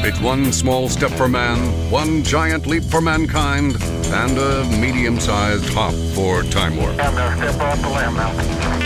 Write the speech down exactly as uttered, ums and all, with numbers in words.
It's one small step for man, one giant leap for mankind, and a medium-sized hop for Time Warp. I'm gonna step off the limb now.